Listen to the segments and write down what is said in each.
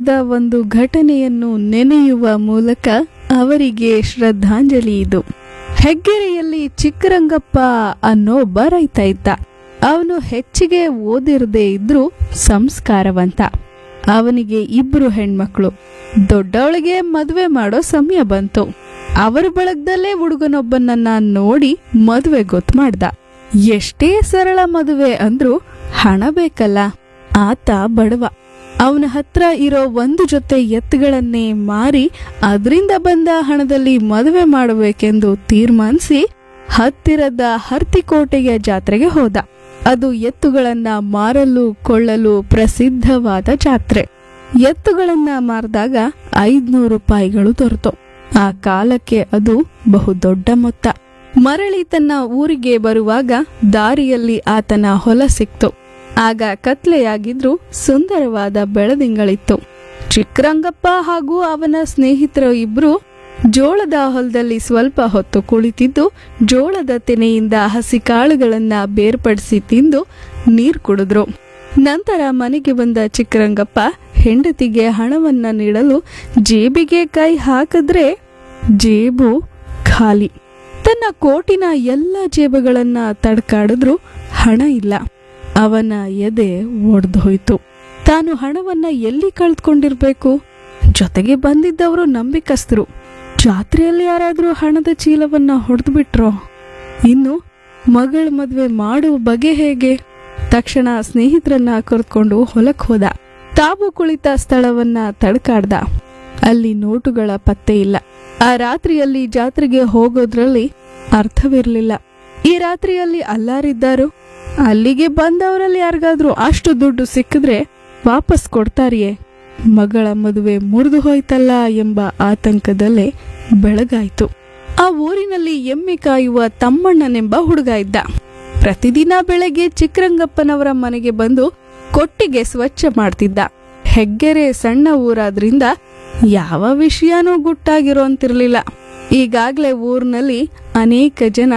ನಡೆದ ಒಂದು ಘಟನೆಯನ್ನು ನೆನೆಯುವ ಮೂಲಕ ಅವರಿಗೆ ಶ್ರದ್ಧಾಂಜಲಿ ಇದು. ಹೆಗ್ಗೆರೆಯಲ್ಲಿ ಚಿಕ್ಕರಂಗಪ್ಪ ಅನ್ನೋ ಒಬ್ಬ ರೈತ ಇದ್ದ. ಅವನು ಹೆಚ್ಚಿಗೆ ಓದಿರದೇ ಇದ್ರೂ ಸಂಸ್ಕಾರವಂತ. ಅವನಿಗೆ 2 ಹೆಣ್ಮಕ್ಳು. ದೊಡ್ಡವಳಿಗೆ ಮದುವೆ ಮಾಡೋ ಸಮಯ ಬಂತು. ಅವರ ಬಳಗದಲ್ಲೇ ಹುಡುಗನೊಬ್ಬನನ್ನ ನೋಡಿ ಮದುವೆ ಗೊತ್ತು ಮಾಡ್ದ. ಎಷ್ಟೇ ಸರಳ ಮದುವೆ ಅಂದ್ರೂ ಹಣ ಬೇಕಲ್ಲ. ಆತ ಬಡವ. ಅವನ ಹತ್ರ ಇರೋ 1 ಜೊತೆ ಎತ್ತುಗಳನ್ನೇ ಮಾರಿ ಅದರಿಂದ ಬಂದ ಹಣದಲ್ಲಿ ಮದುವೆ ಮಾಡಬೇಕೆಂದು ತೀರ್ಮಾನಿಸಿ ಹತ್ತಿರದ ಹರ್ತಿಕೋಟೆಯ ಜಾತ್ರೆಗೆ ಹೋದ. ಅದು ಎತ್ತುಗಳನ್ನ ಮಾರಲು ಕೊಳ್ಳಲು ಪ್ರಸಿದ್ಧವಾದ ಜಾತ್ರೆ. ಎತ್ತುಗಳನ್ನ ಮಾರಿದಾಗ 500 ರೂಪಾಯಿಗಳು ದೊರೆತು. ಆ ಕಾಲಕ್ಕೆ ಅದು ಬಹುದೊಡ್ಡ ಮೊತ್ತ. ಮರಳಿ ತನ್ನ ಊರಿಗೆ ಬರುವಾಗ ದಾರಿಯಲ್ಲಿ ಆತನ ಹೊಲ ಸಿಕ್ತು. ಆಗ ಕತ್ಲೆಯಾಗಿದ್ರು ಸುಂದರವಾದ ಬೆಳದಿಂಗಳಿತ್ತು. ಚಿಕ್ಕರಂಗಪ್ಪ ಹಾಗೂ ಅವನ ಸ್ನೇಹಿತರು 2 ಜೋಳದ ಹೊಲದಲ್ಲಿ ಸ್ವಲ್ಪ ಹೊತ್ತು ಕುಳಿತಿದ್ದು ಜೋಳದ ತೆನೆಯಿಂದ ಹಸಿ ಕಾಳುಗಳನ್ನ ಬೇರ್ಪಡಿಸಿ ತಿಂದು ನೀರು ಕುಡಿದ್ರು. ನಂತರ ಮನೆಗೆ ಬಂದ ಚಿಕ್ಕರಂಗಪ್ಪ ಹೆಂಡತಿಗೆ ಹಣವನ್ನ ನೀಡಲು ಜೇಬಿಗೆ ಕೈ ಹಾಕಿದ್ರೆ ಜೇಬು ಖಾಲಿ. ತನ್ನ ಕೋಟಿನ ಎಲ್ಲ ಜೇಬುಗಳನ್ನ ತಡ್ಕಾಡಿದ್ರು ಹಣ ಇಲ್ಲ. ಅವನ ಎದೆ ಒಡೆದು ಹೋಯ್ತು. ತಾನು ಹಣವನ್ನ ಎಲ್ಲಿ ಕಳೆದುಕೊಂಡಿರ್ಬೇಕು? ಜೊತೆಗೆ ಬಂದಿದ್ದವರು ನಂಬಿಕಸ್ತರು. ಜಾತ್ರೆಯಲ್ಲಿ ಯಾರಾದ್ರೂ ಹಣದ ಚೀಲವನ್ನ ಹೊಡೆದು ಬಿಟ್ರೋ? ಇನ್ನು ಮಗಳ ಮದ್ವೆ ಮಾಡುವ ಬಗೆ ಹೇಗೆ? ತಕ್ಷಣ ಸ್ನೇಹಿತರನ್ನ ಕರೆದುಕೊಂಡು ಹೊಲಕ್ಕೆ ಹೋದ. ತಾವು ಕುಳಿತ ಸ್ಥಳವನ್ನ ತಡ್ಕಾಡ್ದ. ಅಲ್ಲಿ ನೋಟುಗಳ ಪತ್ತೆ ಇಲ್ಲ. ಆ ರಾತ್ರಿಯಲ್ಲಿ ಜಾತ್ರೆಗೆ ಹೋಗೋದ್ರಲ್ಲಿ ಅರ್ಥವಿರಲಿಲ್ಲ. ಈ ರಾತ್ರಿಯಲ್ಲಿ ಅಲ್ಲಾರಿದ್ದಾರು? ಅಲ್ಲಿಗೆ ಬಂದವರಲ್ಲಿ ಯಾರಿಗಾದ್ರೂ ಅಷ್ಟು ದುಡ್ಡು ಸಿಕ್ಕಿದ್ರೆ ವಾಪಸ್ ಕೊಡ್ತಾರಿಯೇ? ಮಗಳ ಮದುವೆ ಮುರಿದು ಹೋಯ್ತಲ್ಲ ಎಂಬ ಆತಂಕದಲ್ಲೇ ಬೆಳಗಾಯ್ತು. ಆ ಊರಿನಲ್ಲಿ ಎಮ್ಮೆ ಕಾಯುವ ತಮ್ಮಣ್ಣನೆಂಬ ಹುಡುಗ ಇದ್ದ. ಪ್ರತಿದಿನ ಬೆಳಗ್ಗೆ ಚಿಕ್ಕರಂಗಪ್ಪನವರ ಮನೆಗೆ ಬಂದು ಕೊಟ್ಟಿಗೆ ಸ್ವಚ್ಛ ಮಾಡ್ತಿದ್ದ. ಹೆಗ್ಗೆರೆ ಸಣ್ಣ ಊರಾದ್ರಿಂದ ಯಾವ ವಿಷಯನೂ ಗುಟ್ಟಾಗಿರೋಂತಿರ್ಲಿಲ್ಲ. ಈಗಾಗ್ಲೇ ಊರಿನಲ್ಲಿ ಅನೇಕ ಜನ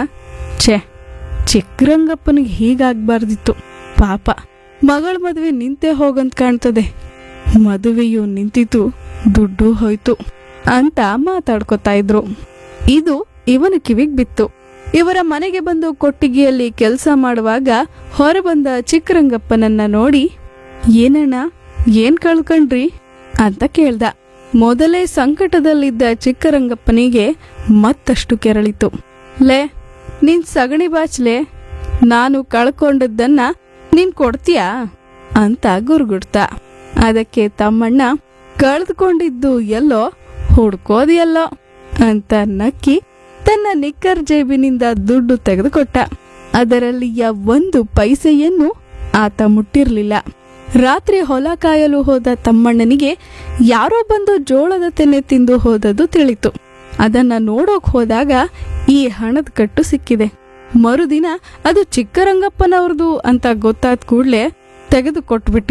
ಚಿಕ್ಕರಂಗಪ್ಪನಿಗೆ ಹೀಗಾಗ್ಬಾರ್ದಿತ್ತು, ಪಾಪ ಮಗಳ ಮದುವೆ ನಿಂತೇ ಹೋಗಂತ ಕಾಣ್ತದೆ, ಮದುವೆಯೂ ನಿಂತಿತು, ದುಡ್ಡು ಹೋಯ್ತು ಅಂತ ಮಾತಾಡ್ಕೊತಾ ಇದ್ರು. ಇದು ಇವನ ಕಿವಿಗ್ ಬಿತ್ತು. ಇವರ ಮನೆಗೆ ಬಂದು ಕೊಟ್ಟಿಗೆಯಲ್ಲಿ ಕೆಲಸ ಮಾಡುವಾಗ ಹೊರಬಂದ ಚಿಕ್ಕರಂಗಪ್ಪನನ್ನ ನೋಡಿ, ಏನಣ್ಣ, ಏನ್ ಕಳ್ಕೊಂಡ್ರಿ ಅಂತ ಕೇಳ್ದ. ಮೊದಲೇ ಸಂಕಟದಲ್ಲಿದ್ದ ಚಿಕ್ಕರಂಗಪ್ಪನಿಗೆ ಮತ್ತಷ್ಟು ಕೆರಳಿತು. ಲೇ, ನೀನ್ ಸಗಣಿ ಬಾಚ್ಲೆ, ನಾನು ಕಳ್ಕೊಂಡದ್ದನ್ನ ನೀನ್ ಕೊಡ್ತೀಯಾ ಅಂತ ಗುರುಗುಡ್ತ. ಅದಕ್ಕೆ ತಮ್ಮಣ್ಣ, ಕಳೆದುಕೊಂಡಿದ್ದು ಎಲ್ಲೋ ಹುಡ್ಕೋದಿಯಲ್ಲೋ ಅಂತ ನಕ್ಕಿ ತನ್ನ ನಿಕ್ಕರ್ ಜೇಬಿನಿಂದ ದುಡ್ಡು ತೆಗೆದುಕೊಟ್ಟ. ಅದರಲ್ಲಿಯ 1 ಪೈಸೆಯನ್ನು ಆತ ಮುಟ್ಟಿರ್ಲಿಲ್ಲ. ರಾತ್ರಿ ಹೊಲ ಕಾಯಲು ಹೋದ ತಮ್ಮಣ್ಣನಿಗೆ ಯಾರೋ ಬಂದು ಜೋಳದ ತೆನೆ ತಿಂದು ಹೋದದ್ದು ತಿಳಿತು. ಅದನ್ನ ನೋಡೋಕ್ ಹೋದಾಗ ಈ ಹಣದ ಕಟ್ಟು ಸಿಕ್ಕಿದೆ. ಮರುದಿನ ಅದು ಚಿಕ್ಕರಂಗಪ್ಪನವ್ರದು ಅಂತ ಗೊತ್ತಾದ ಕೂಡ್ಲೆ ತೆಗೆದು ಕೊಟ್ಬಿಟ್ಟ.